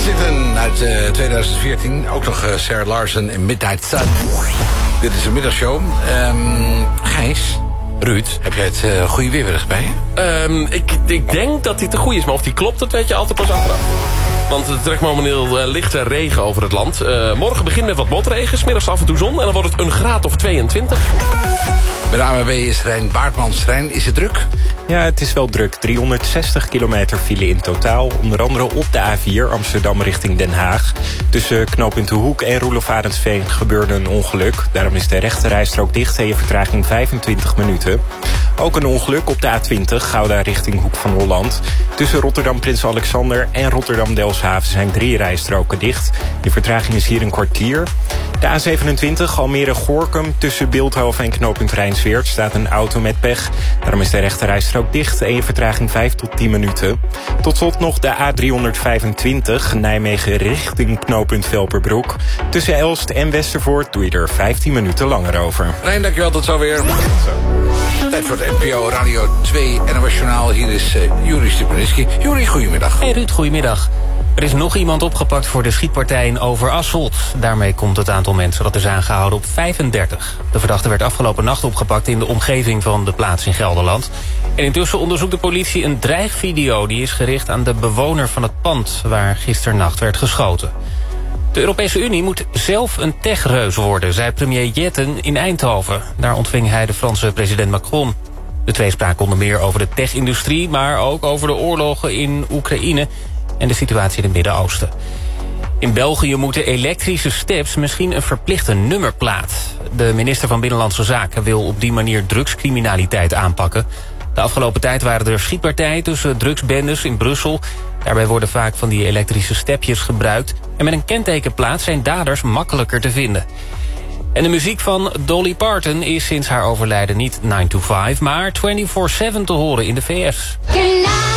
Kensington uit 2014. Ook nog Sarah Larsen in Midnight Sun. Dit is een middagshow. Gijs, Ruud, heb jij het goede weerbericht bij je? Ik denk dat die te goed is, maar of die klopt, dat weet je altijd pas achteraf. Want het trekt momenteel lichte regen over het land. Morgen begint met wat motregen, 's middags af en toe zon. En dan wordt het een graad of 22. Bij de ANWB is Rijn Baartmans. Rijn, is het druk? Ja, het is wel druk. 360 kilometer file in totaal. Onder andere op de A4 Amsterdam richting Den Haag. Tussen knooppunt De Hoek en Roelof Arendsveen gebeurde een ongeluk. Daarom is de rechterrijstrook dicht en je vertraging 25 minuten. Ook een ongeluk op de A20 Gouda richting Hoek van Holland. Tussen Rotterdam Prins Alexander en Rotterdam Delfshaven zijn 3 rijstroken dicht. De vertraging is hier een kwartier. De A27 Almere-Goorkum tussen Bilthoven en knooppunt Rijnsweert staat een auto met pech. Daarom is de rechterrijstrook dicht en je vertraging 5 tot 10 minuten. Tot slot nog de A325 Nijmegen richting knooppunt Velperbroek. Tussen Elst en Westervoort doe je er 15 minuten langer over. Rijn, dankjewel, tot zo weer. Tijd voor het NPO Radio 2 NOS Journaal. Hier is Juri Stupinski. Juri, goedemiddag. Hey Ruud, goedemiddag. Er is nog iemand opgepakt voor de schietpartij in Overasselt. Daarmee komt het aantal mensen dat is aangehouden op 35. De verdachte werd afgelopen nacht opgepakt in de omgeving van de plaats in Gelderland. En intussen onderzoekt de politie een dreigvideo die is gericht aan de bewoner van het pand waar gisternacht werd geschoten. De Europese Unie moet zelf een techreus worden, zei premier Jetten in Eindhoven. Daar ontving hij de Franse president Macron. De twee spraken onder meer over de tech-industrie, maar ook over de oorlogen in Oekraïne en de situatie in het Midden-Oosten. In België moeten elektrische steps misschien een verplichte nummerplaat. De minister van Binnenlandse Zaken wil op die manier drugscriminaliteit aanpakken. De afgelopen tijd waren er schietpartijen tussen drugsbendes in Brussel. Daarbij worden vaak van die elektrische stepjes gebruikt. En met een kentekenplaat zijn daders makkelijker te vinden. En de muziek van Dolly Parton is sinds haar overlijden niet 9 to 5, maar 24/7 te horen in de VS.